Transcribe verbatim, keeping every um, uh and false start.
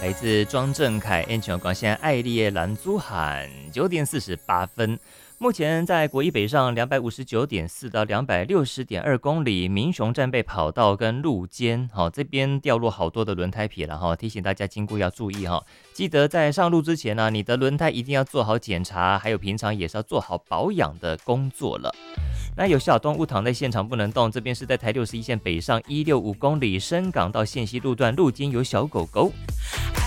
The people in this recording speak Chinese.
来自庄正凯、N 全广线爱丽兰珠喊九点四十八分。目前在国一北上两百五十九点四到两百六十点二公里，民雄战备跑道跟路肩，好、哦、这边掉落好多的轮胎皮了哈、哦，提醒大家经过要注意哈、哦。记得在上路之前呢、啊，你的轮胎一定要做好检查，还有平常也是要做好保养的工作了。那有小动物躺在现场不能动，这边是在台六十一线北上一六五公里深港到线西路段路肩有小狗狗。